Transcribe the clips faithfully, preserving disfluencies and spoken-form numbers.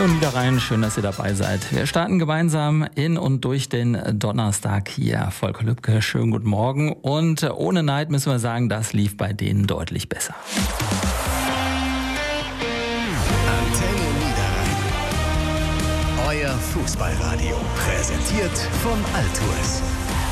Hallo Niederrhein, schön, dass ihr dabei seid. Wir starten gemeinsam in und durch den Donnerstag hier. Volker Lübke, schönen guten Morgen. Und ohne Neid müssen wir sagen, das lief bei denen deutlich besser. Antenne Niederrhein. Euer Fußballradio. Präsentiert von Altours.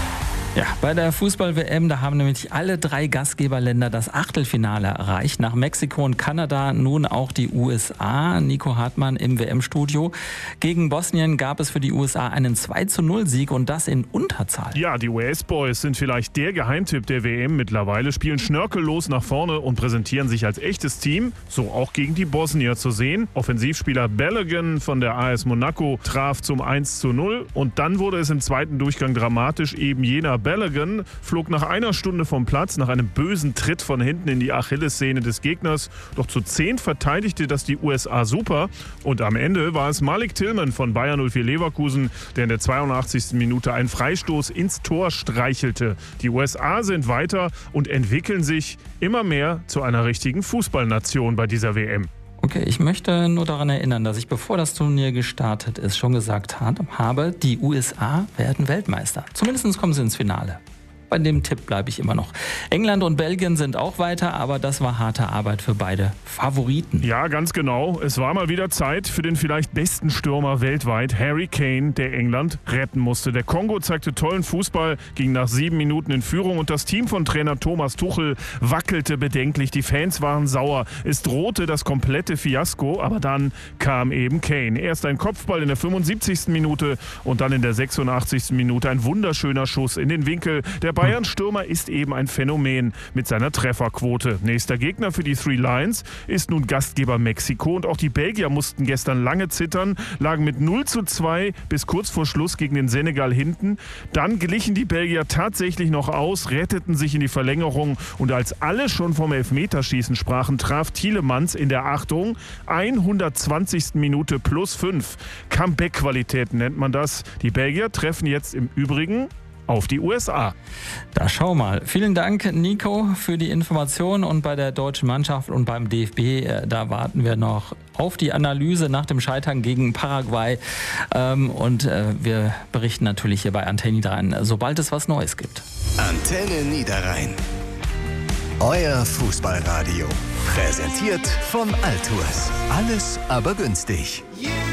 Ja, bei der Fußball-W M, da haben nämlich alle drei Gastgeberländer das Achtelfinale erreicht. Nach Mexiko und Kanada nun auch die U S A. Nico Hartmann im W M-Studio. Gegen Bosnien gab es für die U S A einen zwei zu null Sieg und das in Unterzahl. Ja, die U S-Boys sind vielleicht der Geheimtipp der W M mittlerweile, spielen schnörkellos nach vorne und präsentieren sich als echtes Team. So auch gegen die Bosnier zu sehen. Offensivspieler Balogun von der A S Monaco traf zum eins zu null und dann wurde es im zweiten Durchgang dramatisch. Eben jener Balogun flog nach einer Stunde vom Platz, nach einem bösen Tritt von hinten in die Achillessehne des Gegners. Doch zu zehn verteidigte das die U S A super. Und am Ende war es Malik Tillman von Bayer null vier Leverkusen, der in der zweiundachtzigsten Minute einen Freistoß ins Tor streichelte. Die U S A sind weiter und entwickeln sich immer mehr zu einer richtigen Fußballnation bei dieser W M. Okay, ich möchte nur daran erinnern, dass ich, bevor das Turnier gestartet ist, schon gesagt habe, die U S A werden Weltmeister. Zumindest kommen sie ins Finale. Bei dem Tipp bleibe ich immer noch. England und Belgien sind auch weiter, aber das war harte Arbeit für beide Favoriten. Ja, ganz genau. Es war mal wieder Zeit für den vielleicht besten Stürmer weltweit, Harry Kane, der England retten musste. Der Kongo zeigte tollen Fußball, ging nach sieben Minuten in Führung und das Team von Trainer Thomas Tuchel wackelte bedenklich. Die Fans waren sauer. Es drohte das komplette Fiasko, aber dann kam eben Kane. Erst ein Kopfball in der fünfundsiebzigsten Minute und dann in der sechsundachtzigsten Minute ein wunderschöner Schuss in den Winkel. Der Bayern-Stürmer ist eben ein Phänomen mit seiner Trefferquote. Nächster Gegner für die Three Lions ist nun Gastgeber Mexiko und auch die Belgier mussten gestern lange zittern, lagen mit null zu zwei bis kurz vor Schluss gegen den Senegal hinten. Dann glichen die Belgier tatsächlich noch aus, retteten sich in die Verlängerung und als alle schon vom Elfmeterschießen sprachen, traf Tielemans in der Achtung hundertzwanzigsten Minute plus fünf. Comeback-Qualität nennt man das. Die Belgier treffen jetzt im Übrigen auf die U S A. Da schau mal. Vielen Dank, Nico, für die Information. Und bei der deutschen Mannschaft und beim D F B, äh, da warten wir noch auf die Analyse nach dem Scheitern gegen Paraguay. Ähm, und äh, wir berichten natürlich hier bei Antenne Niederrhein, sobald es was Neues gibt. Antenne Niederrhein. Euer Fußballradio. Präsentiert von Altours. Alles aber günstig.